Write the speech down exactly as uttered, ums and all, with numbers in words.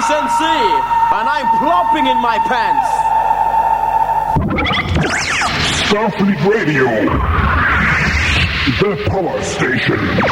Sensei, and I'm plopping in my pants. Starfleet Radio, the power station.